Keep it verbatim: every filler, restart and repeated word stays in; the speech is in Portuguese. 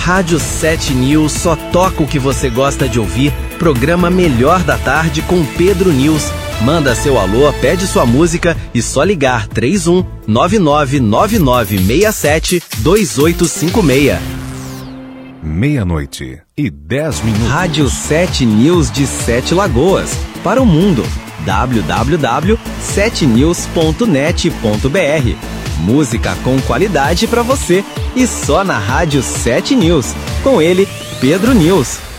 Rádio sete News só toca o que você gosta de ouvir. Programa Melhor da Tarde com Pedro News. Manda seu alô, pede sua música e só ligar três um nove nove nove nove seis sete dois oito cinco seis. Meia-noite e dez minutos. Rádio sete News de Sete Lagoas. Para o mundo. w w w ponto sete news ponto net ponto b r. Música com qualidade para você. E só na Rádio sete News. Com ele, Pedro News.